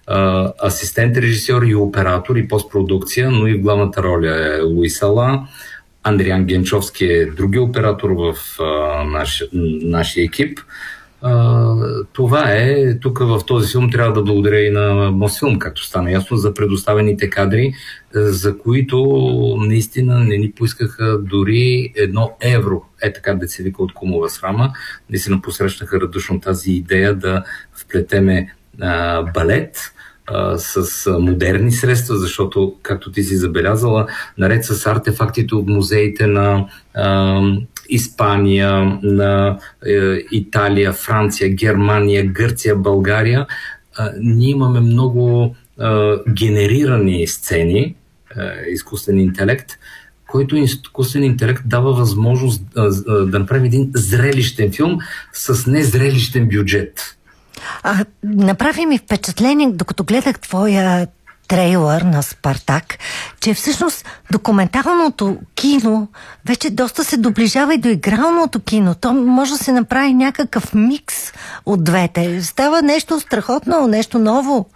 асистент режисьор и оператор и постпродукция, но и в главната роля е Луис Ала. Андриан Генчовски е другия оператор в нашия екип. Това е, тук в този филм трябва да благодаря и на Мосфилм, както стана ясно, за предоставените кадри, за които наистина не ни поискаха дори 1 евро. Така да се вика от кумова срама. Наистина посрещнаха радушно тази идея да вплетеме балет с модерни средства, защото, както ти си забелязала, наред с артефактите от музеите на Испания, на Италия, Франция, Германия, Гърция, България, ние имаме много генерирани сцени, изкуствен интелект, който изкуствен интелект дава възможност да направи един зрелищен филм с незрелищен бюджет. Направи ми впечатление, докато гледах твоя трейлър на Спартак, че всъщност документалното кино вече доста се доближава и до игралното кино. То може да се направи някакъв микс от двете. Става нещо страхотно, нещо ново.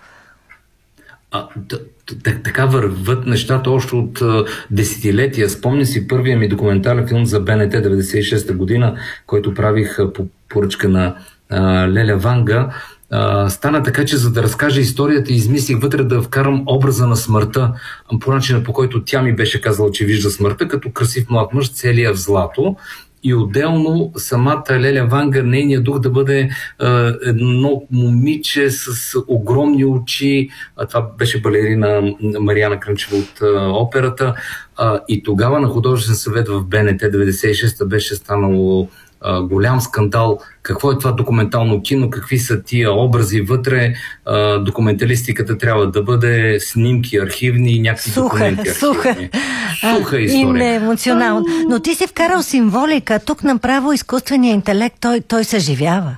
Така върват нещата още от десетилетия. Спомня си първия ми документален филм за БНТ 96-та година, който правих по поръчка на Леля Ванга. Стана така, че за да разкажа историята, измислих вътре да вкарам образа на смъртта, по начина, по който тя ми беше казала, че вижда смъртта, като красив млад мъж, целия в злато. И отделно самата Леля Ванга, нейният дух да бъде едно момиче с огромни очи. Това беше балерина Мариана Крънчева от операта. И тогава на художествен съвет в БНТ 96-та беше станало голям скандал. Какво е това документално кино? Какви са тия образи вътре? Документалистиката трябва да бъде снимки архивни и някакви документи архивни. Суха история. И не емоционално. Но ти си вкарал символика. Тук направо изкуственият интелект, той съживява.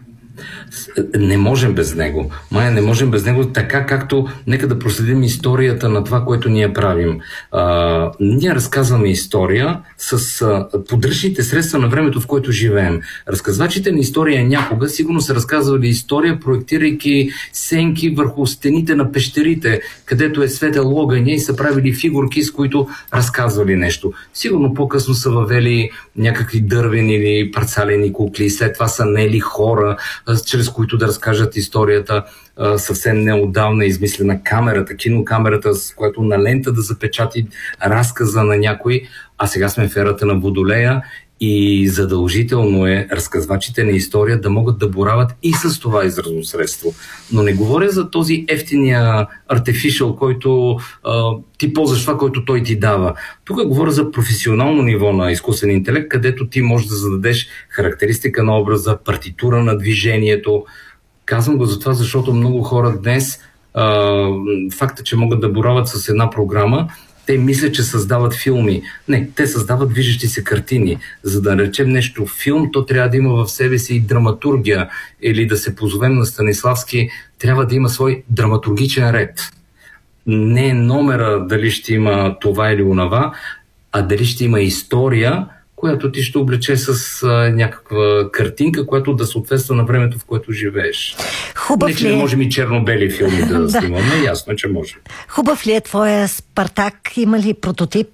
Не можем без него. Майя, не можем без него, така както нека да проследим историята на това, което ние правим. Ние разказваме история с подръчните средства на времето, в което живеем. Разказвачите на история някога сигурно са разказвали история, проектирайки сенки върху стените на пещерите, където е светел огъня и са правили фигурки, с които разказвали нещо. Сигурно по-късно са въвели някакви дървени или парцалени кукли, след това са нели хора, чрез които да разкажат историята. Съвсем неотдавна измислена камерата, кинокамерата, с която на лента да запечати разказа на някой, а сега сме в ерата на Водолея и задължително е разказвачите на история да могат да борават и с това изразно средство. Но не говоря за този ефтиния артифишъл, който ти ползваш това, който той ти дава. Тук говоря за професионално ниво на изкуствен интелект, където ти можеш да зададеш характеристика на образа, партитура на движението. Казвам го за това, защото много хора днес факта, че могат да борават с една програма, те мислят, че създават филми. Не, те създават движещи се картини. За да наречем нещо филм, то трябва да има в себе си и драматургия. Или да се позовем на Станиславски, трябва да има свой драматургичен ред. Не е номера дали ще има това или онова, а дали ще има история, която ти ще облече с някаква картинка, която да съответства на времето, в което живееш. Не, че не можем и черно-бели филми да снимаме, ясно, че можем. Хубав ли е твоя Спартак? Има ли прототип?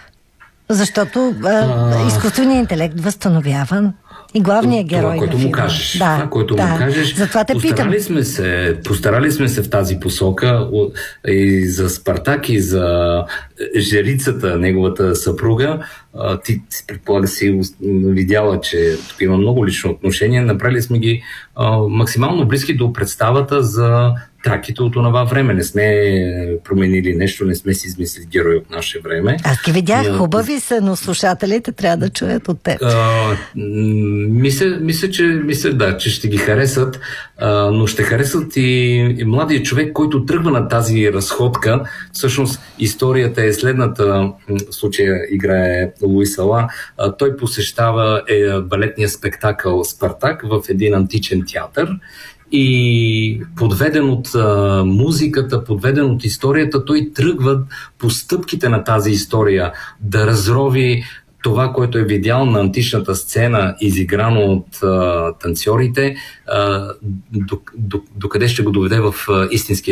Защото изкуственият интелект възстановяван и главният герой. Това, което му кажеш. Това, което му кажеш. Затова те питам. Постарали сме се в тази посока и за Спартак, и за жрицата, неговата съпруга. Ти предполага си видяла, че тук има много лично отношение. Направили сме ги максимално близки до представата за траките от онова време. Не сме променили нещо, не сме си измислили герои от наше време. Аз ги видях, хубави са, но слушателите трябва да чуят от теб. Мисля, че ще ги харесат, но ще харесат и младия човек, който тръгва на тази разходка. Всъщност историята е следната, в случая играе Луис Ала. Той посещава балетния спектакъл Спартак в един античен театър и подведен от музиката, подведен от историята, той тръгва по стъпките на тази история да разрови това, което е видял на античната сцена, изиграно от танцорите, докъде ще го доведе в истинския